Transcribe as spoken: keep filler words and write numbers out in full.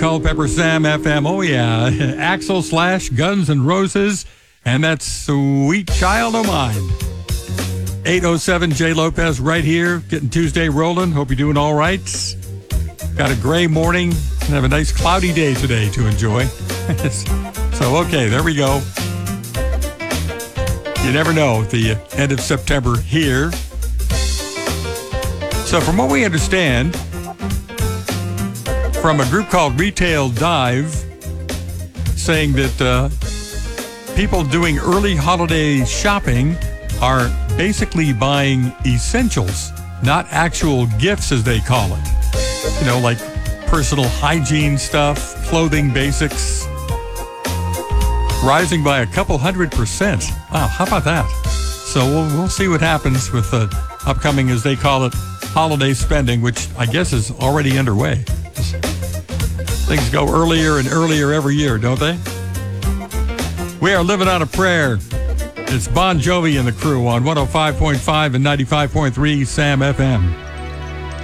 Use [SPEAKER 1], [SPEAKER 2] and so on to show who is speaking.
[SPEAKER 1] Culpepper Sam F M. Oh, yeah. Axl slash Guns N' Roses. And that's Sweet Child O' Mine. eight oh seven J. Lopez right here, getting Tuesday rolling. Hope you're doing all right. Got a gray morning and have a nice cloudy day today to enjoy. So, okay, there we go. You never know at the end of September here. So from what we understand, from a group called Retail Dive, saying that uh, people doing early holiday shopping are basically buying essentials, not actual gifts as they call it. You know, like personal hygiene stuff, clothing basics, rising by a couple hundred percent. Wow, how about that? So we'll, we'll see what happens with the upcoming, as they call it, holiday spending, which I guess is already underway. Things go earlier and earlier every year, don't they? We are living on a prayer. It's Bon Jovi and the crew on one oh five point five and ninety-five point three Sam F M.